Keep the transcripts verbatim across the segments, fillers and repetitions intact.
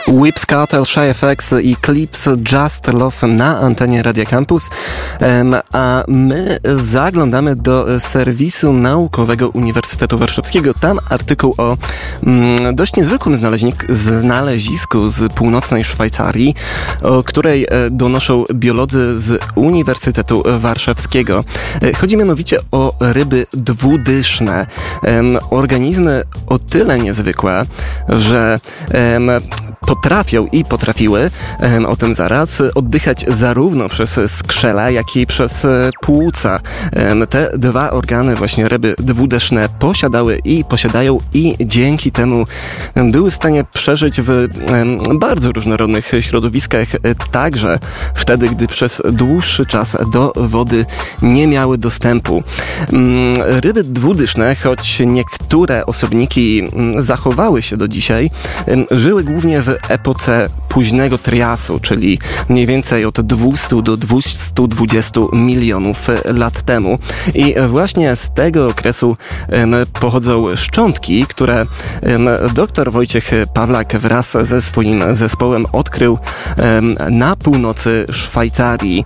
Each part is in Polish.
Whips Cartel, Shy F X i Clips Just Love na antenie Radia Campus, a my zaglądamy do serwisu naukowego Uniwersytetu Warszawskiego. Tam artykuł o mm, dość niezwykłym znalezisku z północnej Szwajcarii, o której donoszą biolodzy z Uniwersytetu Warszawskiego. Chodzi mianowicie o ryby dwudyszne. Organizmy o tyle niezwykłe, że potrafią i potrafiły, o tym zaraz, oddychać zarówno przez skrzela, jak i przez płuca. Te dwa organy właśnie ryby dwudyszne posiadały i posiadają i dzięki temu były w stanie przeżyć w bardzo różnorodnych środowiskach, także wtedy, gdy przez dłuższy czas do wody nie miały dostępu. Ryby dwudyszne, choć niektóre osobniki zachowały się do dzisiaj, żyły głównie w epoce późnego triasu, czyli mniej więcej od dwieście do dwustu dwudziestu milionów lat temu. I właśnie z tego okresu pochodzą szczątki, które dr Wojciech Pawlak wraz ze swoim zespołem odkrył na północy Szwajcarii.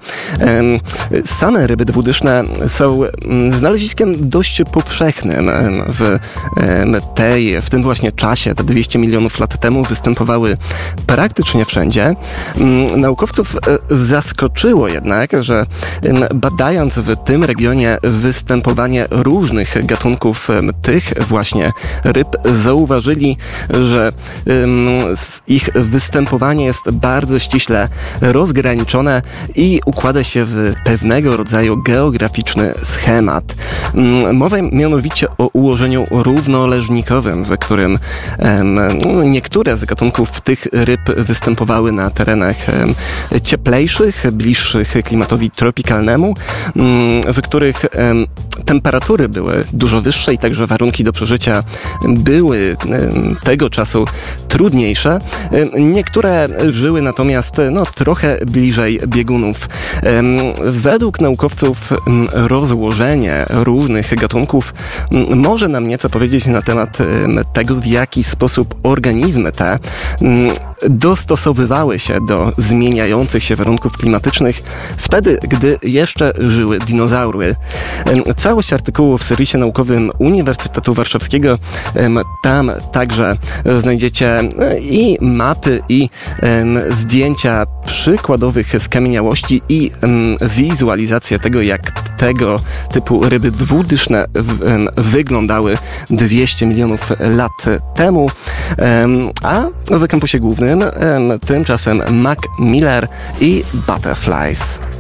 Same ryby dwudyszne są znaleziskiem dość powszechnym. W tej, w tym właśnie czasie, te dwieście milionów lat temu, występowały praktycznie wszędzie. Naukowców zaskoczyło jednak, że badając w tym regionie występowanie różnych gatunków tych właśnie ryb, zauważyli, że ich występowanie jest bardzo ściśle rozgraniczone i układa się w pewnego rodzaju geograficzny schemat. Mowa mianowicie o ułożeniu równoleżnikowym, w którym niektóre z gatunków tych ryb występowały na terenach cieplejszych, bliższych klimatowi tropikalnemu, w których temperatury były dużo wyższe i także warunki do przeżycia były tego czasu trudniejsze. Niektóre żyły natomiast no, trochę bliżej biegunów. Według naukowców rozłożenie różnych gatunków może nam nieco powiedzieć na temat tego, w jaki sposób organizmy te dostosowywały się do zmieniających się warunków klimatycznych wtedy, gdy jeszcze żyły dinozaury. Całość artykułu w serwisie naukowym Uniwersytetu Warszawskiego. Tam także znajdziecie i mapy, i zdjęcia przykładowych skamieniałości i wizualizację tego, jak tego typu ryby dwudyszne wyglądały dwieście milionów lat temu. A w kampusie głównym tymczasem Mac Miller i Butterflies.